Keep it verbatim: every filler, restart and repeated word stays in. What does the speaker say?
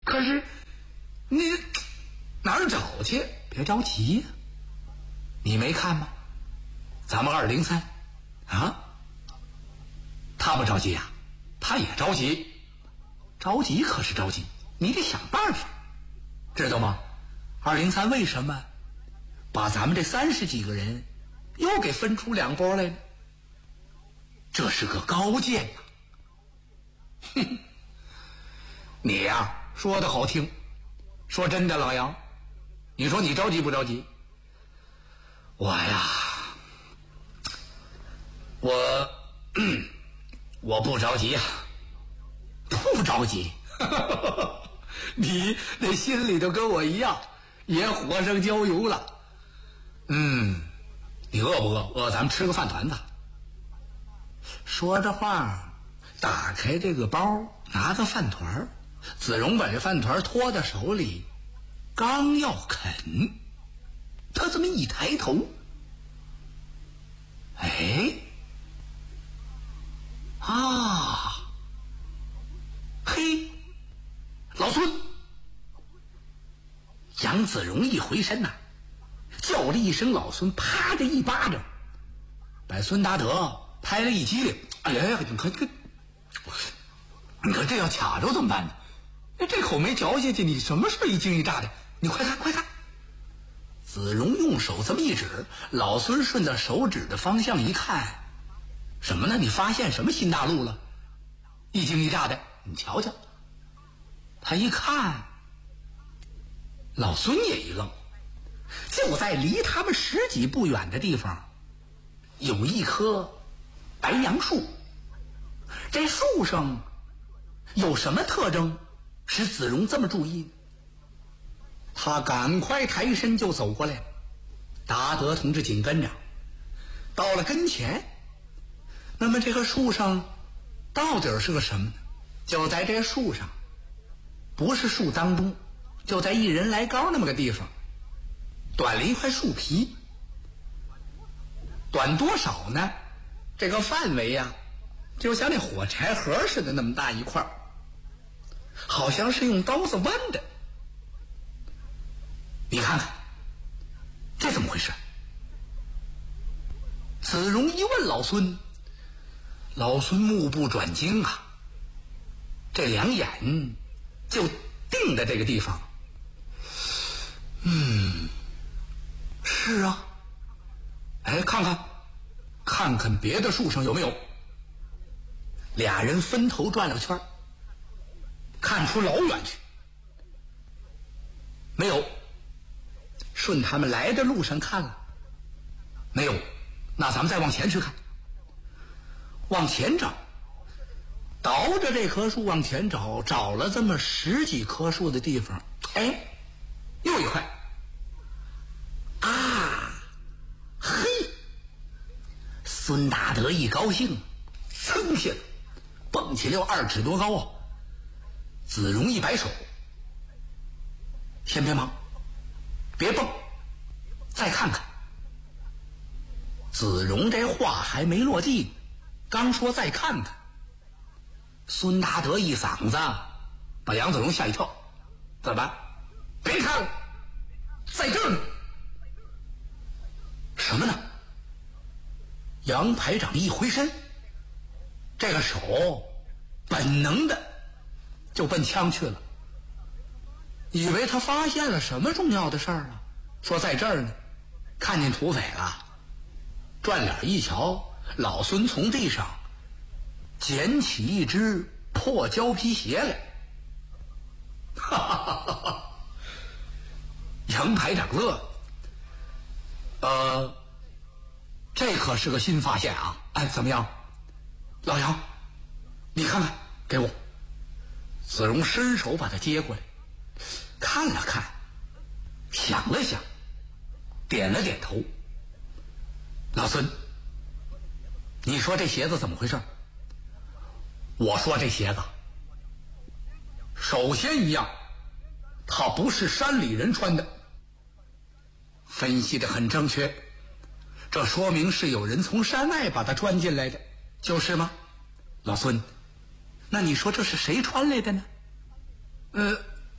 可是你哪儿找去？别着急呀、啊，你没看吗？咱们二零三啊，他不着急呀、啊，他也着急，着急可是着急，你得想办法，知道吗？二零三为什么把咱们这三十几个人又给分出两拨来呢？这是个高见呀、啊！哼，你呀、啊、说的好听，说真的，老杨，你说你着急不着急？我呀，我我不着急呀、啊，不着急。你那心里头跟我一样，也火上浇油了。嗯，你饿不饿？饿，咱们吃个饭团子。说着话，打开这个包，拿个饭团，子荣把这饭团托在手里，刚要啃，他这么一抬头，哎，啊，嘿，老孙！杨子荣一回身呐、啊，叫了一声老孙，啪的一巴掌，把孙达德拍了一激灵。哎呀，你看这，你可这要卡着怎么办呢？这口没嚼下去，你什么事一惊一乍的？你快看，快看！子荣用手这么一指，老孙顺着手指的方向一看，什么呢？你发现什么新大陆了？一惊一乍的，你瞧瞧。他一看，老孙也一愣，就在离他们十几步远的地方，有一棵白杨树。这树上有什么特征使子荣这么注意？他赶快抬身就走过来，达德同志紧跟着，到了跟前。那么这个树上到底是个什么呢？就在这树上，不是树当中，就在一人来高那么个地方，短了一块树皮。短多少呢？这个范围呀、啊，就像那火柴盒似的那么大一块，好像是用刀子剜的。你看看，这怎么回事？子荣一问老孙，老孙目不转睛啊，这两眼就定在这个地方。嗯，是啊。哎，看看，看看别的树上有没有。俩人分头转了个圈，看出老远去，没有。顺他们来的路上看了，没有。那咱们再往前去看，往前找，倒着这棵树往前找，找了这么十几棵树的地方，哎，又一块。啊，嘿！孙大德一高兴，噌下来，蹦起了二尺多高啊！子荣一摆手，先别忙，别蹦，再看看。子荣这话还没落地，刚说再看看，孙大德一嗓子把杨子荣吓一跳。怎么办？别看了，在这儿呢。什么呢？杨排长一回身，这个手本能的就奔枪去了，以为他发现了什么重要的事儿了，说在这儿呢，看见土匪了，转脸一瞧，老孙从地上捡起一只破胶皮鞋来。哈哈哈哈！杨排长乐了，呃，这可是个新发现啊！哎，怎么样，老杨，你看看，给我。子荣伸手把它接过来，看了看，想了想，点了点头。老孙，你说这鞋子怎么回事？我说这鞋子，首先一样，它不是山里人穿的。分析得很正确，这说明是有人从山外把它穿进来的，就是吗？老孙，那你说这是谁穿来的呢？呃，